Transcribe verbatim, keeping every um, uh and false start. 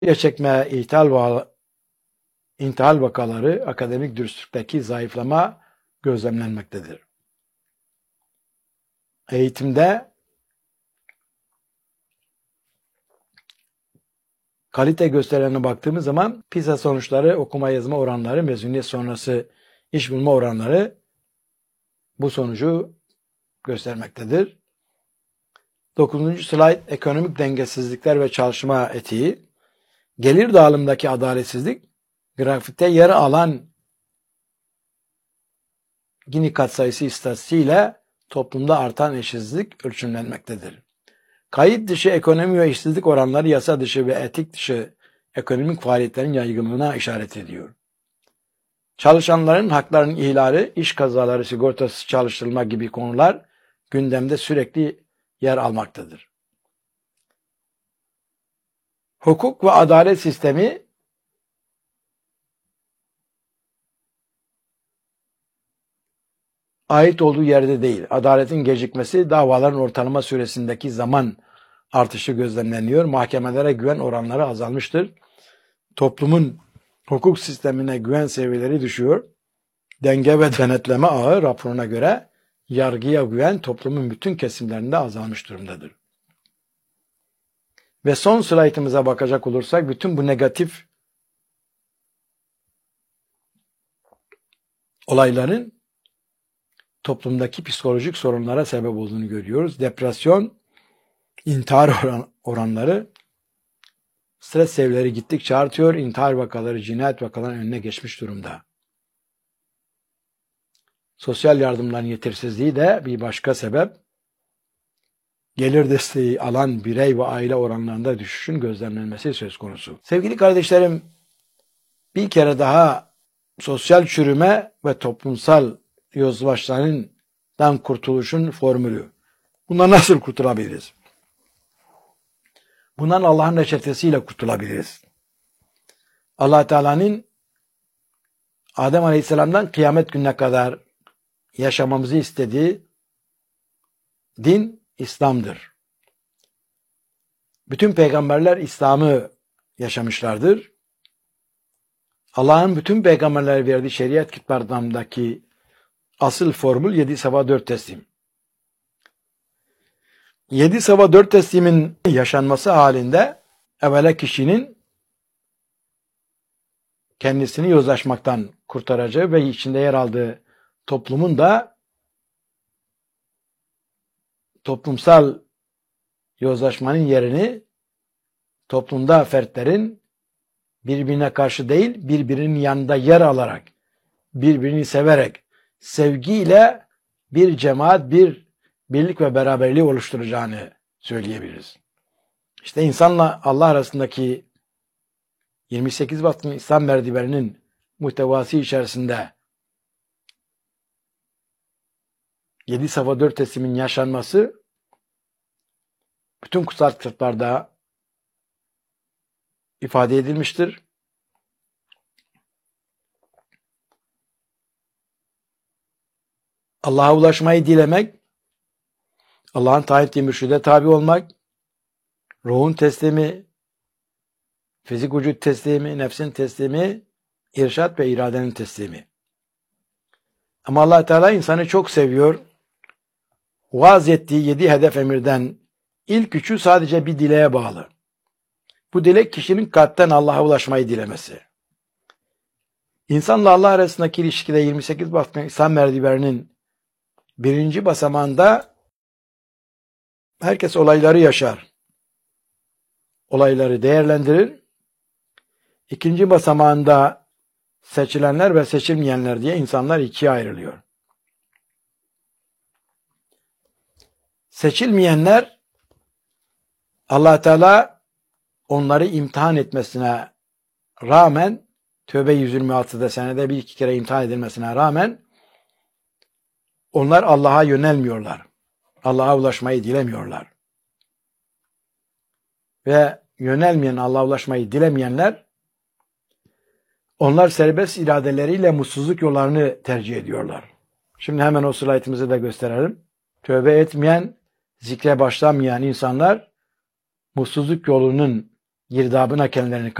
çekme, intihal, va intihal vakaları, akademik dürüstlükteki zayıflama gözlemlenmektedir. Eğitimde kalite gösterilerine baktığımız zaman PISA sonuçları, okuma yazma oranları, mezuniyet sonrası iş bulma oranları bu sonucu göstermektedir. dokuzuncu slide ekonomik dengesizlikler ve çalışma etiği. Gelir dağılımındaki adaletsizlik, grafikte yer alan Gini katsayısı istatistiğiyle toplumda artan eşitsizlik ölçümlenmektedir. Kayıt dışı ekonomi ve işsizlik oranları yasa dışı ve etik dışı ekonomik faaliyetlerin yaygınlığına işaret ediyor. Çalışanların haklarının ihlali, iş kazaları, sigortası çalıştırılma gibi konular gündemde sürekli yer almaktadır. Hukuk ve adalet sistemi ait olduğu yerde değil. Adaletin gecikmesi, davaların ortalama süresindeki zaman artışı gözlemleniyor. Mahkemelere güven oranları azalmıştır. Toplumun hukuk sistemine güven seviyeleri düşüyor. Denge ve denetleme ağı raporuna göre yargıya güven toplumun bütün kesimlerinde azalmış durumdadır. Ve son slaytımıza bakacak olursak bütün bu negatif olayların toplumdaki psikolojik sorunlara sebep olduğunu görüyoruz. Depresyon, intihar oran, oranları, stres seviyeleri gittikçe artıyor. İntihar vakaları, cinayet vakalarının önüne geçmiş durumda. Sosyal yardımların yetersizliği de bir başka sebep. Gelir desteği alan birey ve aile oranlarında düşüşün gözlemlenmesi söz konusu. Sevgili kardeşlerim, bir kere daha sosyal çürüme ve toplumsal yozlaşmandan kurtuluşun formülü. Bundan nasıl kurtulabiliriz? Bundan Allah'ın reçetesiyle kurtulabiliriz. Allah Teala'nın Adem Aleyhisselam'dan kıyamet gününe kadar yaşamamızı istediği din İslam'dır. Bütün peygamberler İslam'ı yaşamışlardır. Allah'ın bütün peygamberlere verdiği şeriat kitaplarındaki asıl formül yedi sabah dört teslim. Yedi sabah dört teslimin yaşanması halinde evvela kişinin kendisini yozlaşmaktan kurtaracağı ve içinde yer aldığı toplumun da toplumsal yozlaşmanın yerini toplumda fertlerin birbirine karşı değil, birbirinin yanında yer alarak, birbirini severek, sevgiyle bir cemaat, bir birlik ve beraberliği oluşturacağını söyleyebiliriz. İşte insanla Allah arasındaki yirmi sekiz vaktin İslam merdiveninin muhtevası içerisinde yedi safa dört teslimin yaşanması bütün kutsal kitaplarda ifade edilmiştir. Allah'a ulaşmayı dilemek, Allah'ın tayin ettiği mürşide tabi olmak, ruhun teslimi, fizik vücut teslimi, nefsin teslimi, irşat ve iradenin teslimi. Ama Allah Teala insanı çok seviyor. Vaaz ettiği yedi hedef emirden ilk üçü sadece bir dileğe bağlı. Bu dilek kişinin kalpten Allah'a ulaşmayı dilemesi. İnsanla Allah arasındaki ilişkide yirmi sekiz basamak İslam merdiveninin birinci basamağında herkes olayları yaşar. Olayları değerlendirir. İkinci basamağında seçilenler ve seçilmeyenler diye insanlar ikiye ayrılıyor. Seçilmeyenler Allah Teala onları imtihan etmesine rağmen Tövbe yüz yirmi altıda senede bir iki kere imtihan edilmesine rağmen onlar Allah'a yönelmiyorlar. Allah'a ulaşmayı dilemiyorlar. Ve yönelmeyen, Allah'a ulaşmayı dilemeyenler onlar serbest iradeleriyle mutsuzluk yollarını tercih ediyorlar. Şimdi hemen o slaytımızı da gösterelim. Tövbe etmeyen, zikre başlamayan insanlar mutsuzluk yolunun girdabına kendilerini